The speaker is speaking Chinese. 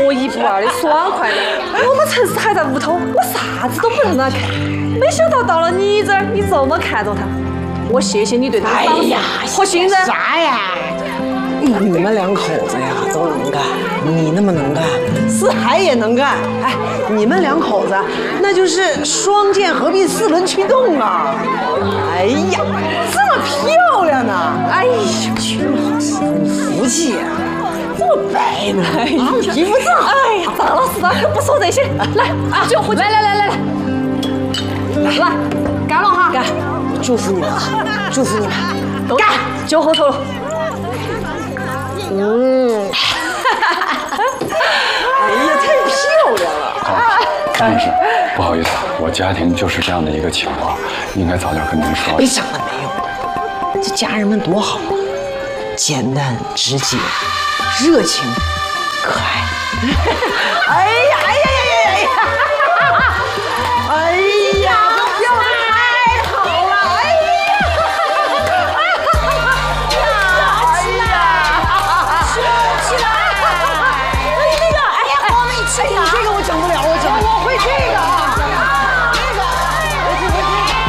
说一不二的爽快的。我们陈氏还在屋头，我啥子都不让他看，没想到到了你这儿，你这么看着他。我谢谢你对他的赏识和信任。 啥呀？你们两口子呀都能干，你那么能干，四海也能干。哎，你们两口子那就是双剑合璧四轮驱动啊！哎呀，这么漂亮呢！哎呀，娶了好媳妇，你福气呀！这么白呢？哎呀，皮肤脏！ 哎呀，张老师可不说这些。来，就回去。来，干了哈！ 干！祝福你们啊！祝福你们！ 干！酒后头了。 哎呀，太漂亮了！ 张女士，不好意思，我家庭就是这样的一个情况，应该早点跟您说。 你想了没有？这家人们多好啊，简单直接，热情可爱。哎呀！